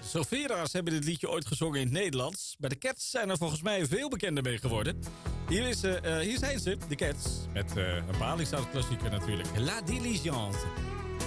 Sofera's hebben dit liedje ooit gezongen in het Nederlands. Bij de Cats zijn er volgens mij veel bekender mee geworden. Hier zijn ze, de Cats. Met een balingshout klassieker natuurlijk. La Diligence.